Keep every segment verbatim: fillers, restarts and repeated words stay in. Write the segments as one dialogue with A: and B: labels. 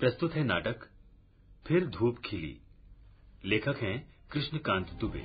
A: प्रस्तुत है नाटक फिर धूप खिली। लेखक हैं कृष्णकांत दुबे।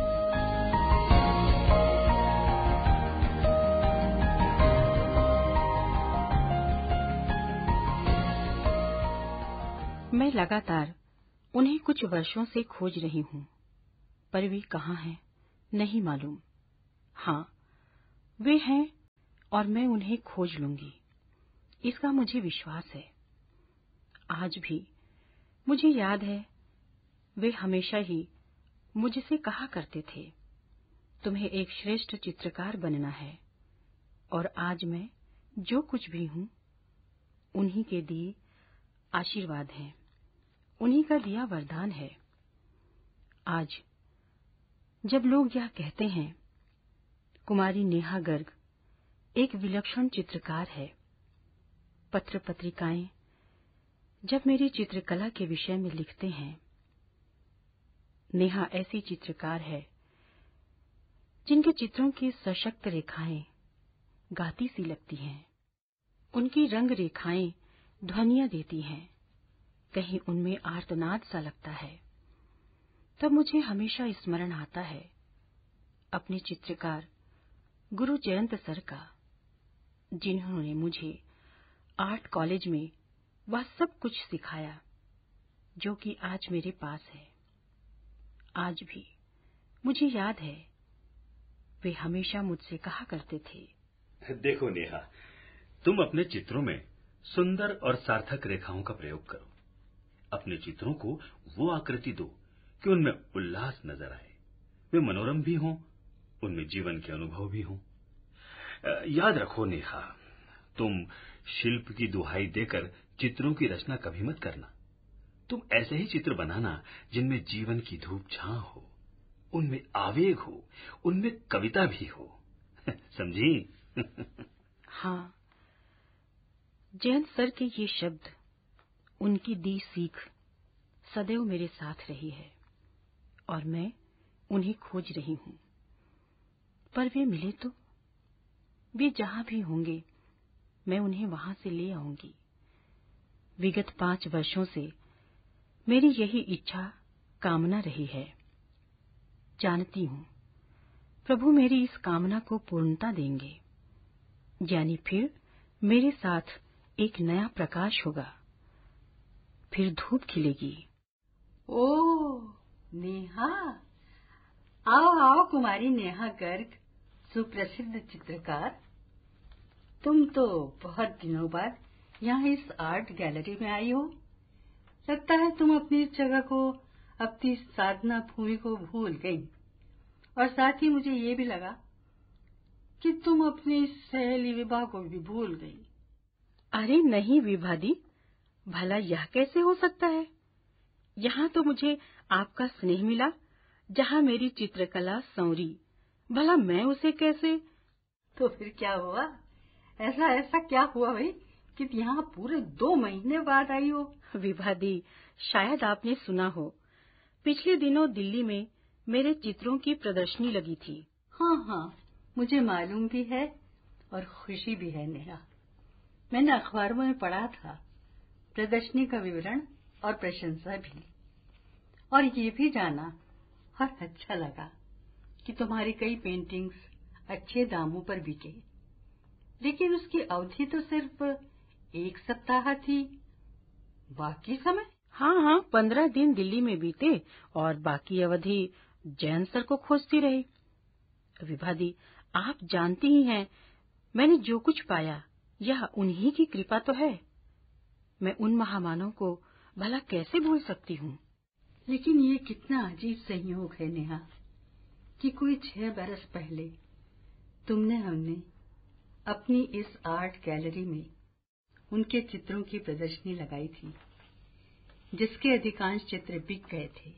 B: मैं लगातार उन्हें कुछ वर्षों से खोज रही हूँ, पर वे कहाँ हैं नहीं मालूम। हाँ, वे हैं और मैं उन्हें खोज लूंगी, इसका मुझे विश्वास है। आज भी मुझे याद है, वे हमेशा ही मुझसे कहा करते थे, तुम्हें एक श्रेष्ठ चित्रकार बनना है। और आज मैं जो कुछ भी हूँ, उन्हीं के दिए आशीर्वाद हैं, उन्हीं का दिया वरदान है। आज जब लोग यह कहते हैं कुमारी नेहा गर्ग एक विलक्षण चित्रकार है, पत्र पत्रिकाएं जब मेरी चित्रकला के विषय में लिखते हैं, नेहा ऐसी चित्रकार है जिनके चित्रों की सशक्त रेखाएं गाती सी लगती हैं। उनकी रंग रेखाएं ध्वनियां देती हैं, कहीं उनमें आर्तनाद सा लगता है। तब मुझे हमेशा स्मरण आता है अपने चित्रकार गुरु जयंत सर का, जिन्होंने मुझे आर्ट कॉलेज में वह सब कुछ सिखाया जो कि आज मेरे पास है। आज भी मुझे याद है, वे हमेशा मुझसे कहा करते थे,
A: देखो नेहा, तुम अपने चित्रों में सुंदर और सार्थक रेखाओं का प्रयोग करो। अपने चित्रों को वो आकृति दो कि उनमें उल्लास नजर आए, वे मनोरम भी हों, उनमें जीवन के अनुभव भी हों। याद रखो नेहा, तुम शिल्प की दुहाई देकर चित्रों की रचना कभी मत करना। तुम ऐसे ही चित्र बनाना जिनमें जीवन की धूप छां हो, उनमें आवेग हो, उनमें कविता भी हो। समझी?
B: हाँ, जयंत सर के ये शब्द, उनकी दी सीख सदैव मेरे साथ रही है और मैं उन्हें खोज रही हूँ। पर वे मिले तो, वे जहां भी होंगे मैं उन्हें वहां से ले आऊंगी। विगत पांच वर्षों से मेरी यही इच्छा कामना रही है। जानती हूँ प्रभु मेरी इस कामना को पूर्णता देंगे, यानी फिर मेरे साथ एक नया प्रकाश होगा, फिर धूप खिलेगी।
C: ओह नेहा, आओ आओ कुमारी नेहा गर्ग, सुप्रसिद्ध चित्रकार। तुम तो बहुत दिनों बाद यहाँ इस आर्ट गैलरी में आई हो। लगता है तुम अपनी इस जगह को, अपनी साधना भूमि को भूल गई। और साथ ही मुझे ये भी लगा कि तुम अपनी सहेली विभा को भी भूल गई।
B: अरे नहीं विभा दी, भला यह कैसे हो सकता है? यहाँ तो मुझे आपका स्नेह मिला, जहाँ मेरी चित्रकला संवरी, भला मैं उसे कैसे?
C: तो फिर क्या हुआ? ऐसा ऐसा क्या हुआ भाई कि यहाँ पूरे दो महीने बाद आई हो?
B: विभा दी, शायद आपने सुना हो, पिछले दिनों दिल्ली में मेरे चित्रों की प्रदर्शनी लगी थी।
C: हाँ हाँ, मुझे मालूम भी है और खुशी भी है नेहा। मैंने अखबारों में पढ़ा था प्रदर्शनी का विवरण और प्रशंसा भी, और ये भी जाना और अच्छा लगा कि तुम्हारी कई पेंटिंग्स अच्छे दामों पर बिके। लेकिन उसकी अवधि तो सिर्फ एक सप्ताह थी, बाकी समय?
B: हाँ हाँ, पंद्रह दिन दिल्ली में बीते और बाकी अवधि जयंत सर को खोजती रही। विभा दी, आप जानती ही हैं, मैंने जो कुछ पाया यह उन्हीं की कृपा तो है। मैं उन महामानव को भला कैसे भूल सकती हूँ?
C: लेकिन ये कितना अजीब संयोग है नेहा कि कोई छह बरस पहले तुमने हमने अपनी इस आर्ट गैलरी में उनके चित्रों की प्रदर्शनी लगाई थी, जिसके अधिकांश चित्र बिक गए थे।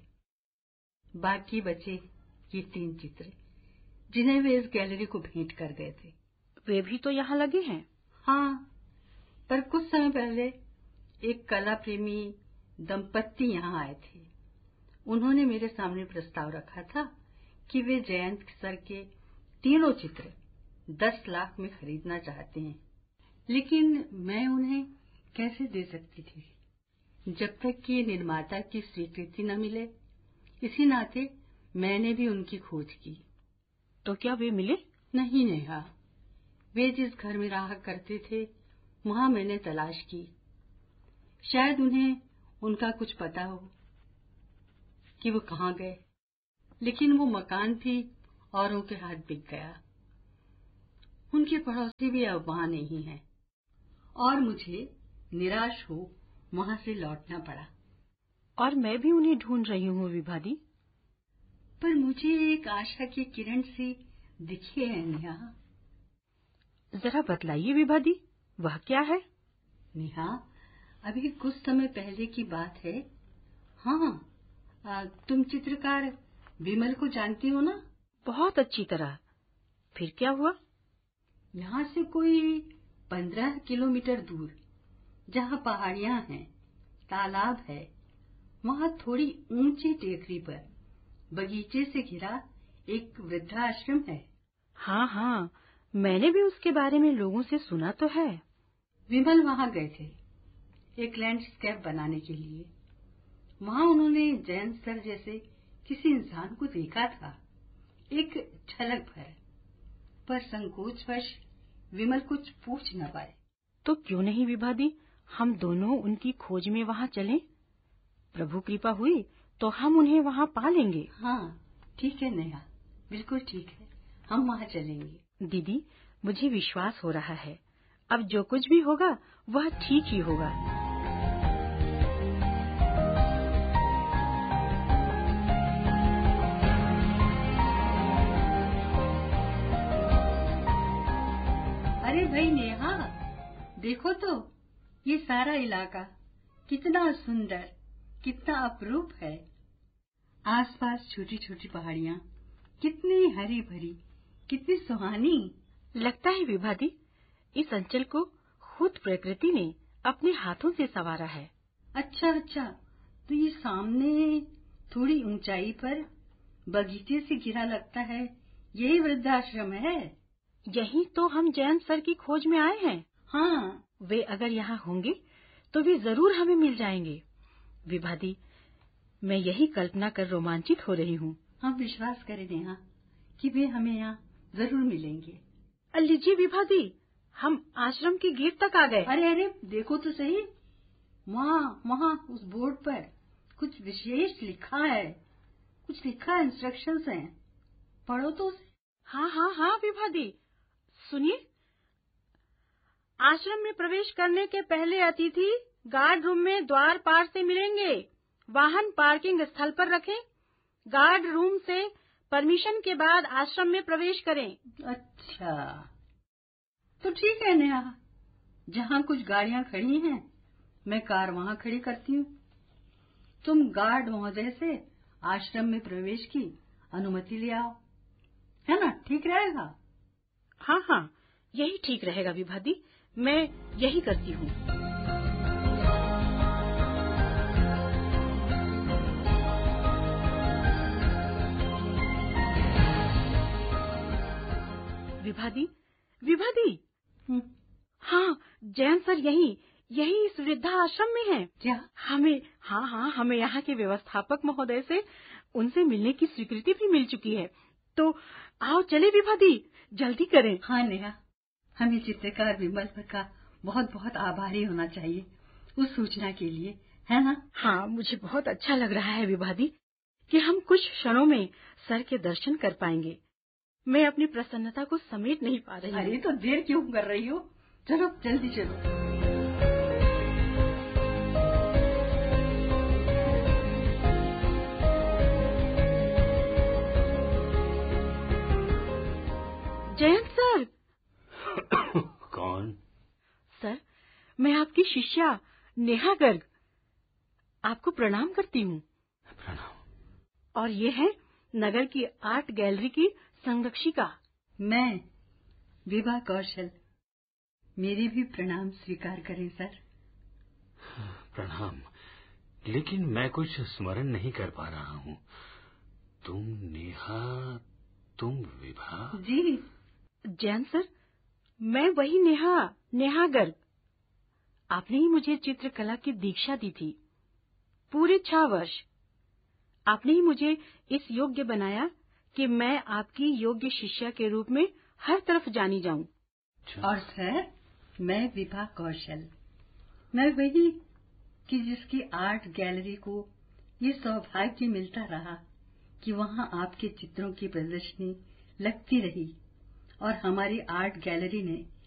C: बाकी बचे ये तीन चित्र जिन्हें वे इस गैलरी को भेंट कर गए थे।
B: वे भी तो यहाँ लगे हैं।
C: हाँ, पर कुछ समय पहले एक कला प्रेमी दंपत्ति यहाँ आए थे। उन्होंने मेरे सामने प्रस्ताव रखा था कि वे जयंत सर के तीनों चित्र दस लाख में खरीदना चाहते हैं, लेकिन मैं उन्हें कैसे दे सकती थी? जब तक कि निर्माता की स्वीकृति न मिले, इसी नाते मैंने भी उनकी खोज की।
B: तो क्या वे मिले?
C: नहीं नेहा, वे जिस घर में रहा करते थे वहां मैंने तलाश की। शायद उन्हें उनका कुछ पता हो कि वो कहाँ गए, लेकिन वो मकान भी औरों के हाथ बिक गया। उनके पड़ोसी भी अब वहां नहीं है और मुझे निराश हो वहां से लौटना पड़ा।
B: और मैं भी उन्हें ढूंढ रही हूँ विभा दी।
C: पर मुझे एक आशा की किरण सी दिखी है नेहा।
B: जरा बतलाइए विभा दी, वह क्या है?
C: नेहा, अभी कुछ समय पहले की बात है। हाँ, आ, तुम चित्रकार विमल को जानती हो ना?
B: बहुत अच्छी तरह। फिर क्या हुआ?
C: यहाँ से कोई पंद्रह किलोमीटर दूर, जहाँ पहाड़ियाँ हैं, तालाब है, वहाँ थोड़ी ऊंची टेकरी पर बगीचे से घिरा एक वृद्धाश्रम है।
B: हाँ हाँ, मैंने भी उसके बारे में लोगों से सुना तो है।
C: विमल वहाँ गए थे एक लैंडस्केप बनाने के लिए। वहाँ उन्होंने जयंत सर जैसे किसी इंसान को देखा था, एक झलक भर, पर संकोचवश विमल कुछ पूछ न पाए।
B: तो क्यों नहीं विभा दी, हम दोनों उनकी खोज में वहाँ चलें? प्रभु कृपा हुई तो हम उन्हें वहाँ पा लेंगे।
C: हाँ, ठीक है नेहा, बिल्कुल ठीक है, हम वहाँ चलेंगे।
B: दीदी, मुझे विश्वास हो रहा है, अब जो कुछ भी होगा वह ठीक ही होगा।
C: अरे भाई नेहा, देखो तो ये सारा इलाका कितना सुंदर, कितना अपरूप है। आसपास छोटी छोटी पहाड़ियाँ, कितनी हरी भरी, कितनी सुहानी।
B: लगता है विभा दी, इस अंचल को खुद प्रकृति ने अपने हाथों से संवारा है।
C: अच्छा अच्छा, तो ये सामने थोड़ी ऊंचाई पर बगीचे से घिरा लगता है, यही वृद्धाश्रम है।
B: यही तो हम जयंत सर की खोज में आए हैं।
C: हाँ,
B: वे अगर यहाँ होंगे तो वे जरूर हमें मिल जाएंगे। विभा दी, मैं यही कल्पना कर रोमांचित हो रही हूँ।
C: हम विश्वास करें नेहा कि वे हमें यहाँ जरूर मिलेंगे।
B: लीजिए विभा दी, हम आश्रम के गेट तक आ गए।
C: अरे अरे, देखो तो सही, वहाँ वहाँ उस बोर्ड पर कुछ विशेष लिखा है, कुछ लिखा है, इंस्ट्रक्शंस हैं, पढ़ो तो उसे।
B: हाँ हाँ हाँ विभा दी, सुनिए। आश्रम में प्रवेश करने के पहले अतिथि गार्ड रूम में द्वार पार से मिलेंगे। वाहन पार्किंग स्थल पर रखें। गार्ड रूम से परमिशन के बाद आश्रम में प्रवेश करें।
C: अच्छा, तो ठीक है नेहा, जहाँ कुछ गाड़ियाँ खड़ी हैं मैं कार वहाँ खड़ी करती हूँ। तुम गार्ड महोदय से आश्रम में प्रवेश की अनुमति ले आओ, है ना? ठीक रहेगा?
B: हाँ हाँ, यही ठीक रहेगा विभा दी, मैं यही करती हूँ। विभा दी, विभा दी, हाँ, जयंत सर यही यही इस वृद्धा आश्रम में हैं।
C: क्या?
B: हमें हाँ हाँ हमें यहाँ के व्यवस्थापक महोदय से उनसे मिलने की स्वीकृति भी मिल चुकी है। तो आओ चले विभा दी, जल्दी करें।
C: हाँ नेहा, हमें चित्रकार विमल का बहुत बहुत आभारी होना चाहिए उस सूचना के लिए, है ना?
B: हाँ, मुझे बहुत अच्छा लग रहा है विभा दी कि हम कुछ क्षणों में सर के दर्शन कर पाएंगे। मैं अपनी प्रसन्नता को समेट नहीं पा रही।
C: अरे तो देर क्यों कर रही हो? चलो जल्दी चलो।
B: जयंत सर।
A: कौन?
B: सर, मैं आपकी शिष्या नेहा गर्ग आपको प्रणाम करती हूँ।
A: प्रणाम।
B: और ये है नगर की आर्ट गैलरी की संरक्षिका।
C: मैं विभा कौशल, मेरी भी प्रणाम स्वीकार करें सर।
A: प्रणाम, लेकिन मैं कुछ स्मरण नहीं कर पा रहा हूँ। तुम नेहा, तुम विभा?
C: जी
B: जैन सर, मैं वही नेहा नेहा गर्ग। आपने ही मुझे चित्रकला की दीक्षा दी थी। पूरे छह वर्ष। आपने ही मुझे इस योग्य बनाया कि मैं आपकी योग्य शिष्या के रूप में हर तरफ जानी जाऊं।
C: और सर, मैं विभा कौशल, मैं वही कि जिसकी आर्ट गैलरी को ये सौभाग्य मिलता रहा कि वहां आपके चित्रों की प्रदर्शनी लगती रही और हमारी आर्ट गैलरी ने